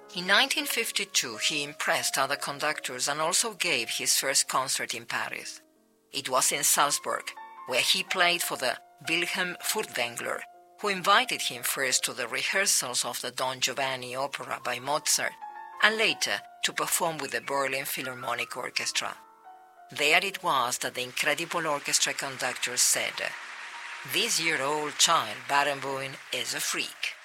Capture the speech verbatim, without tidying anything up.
In nineteen fifty-two, he impressed other conductors and also gave his first concert in Paris. It was in Salzburg, where he played for the Wilhelm Furtwängler, who invited him first to the rehearsals of the Don Giovanni opera by Mozart, and later to perform with the Berlin Philharmonic Orchestra. There it was that the incredible orchestra conductor said, "This year-old child, Barenboim, is a freak."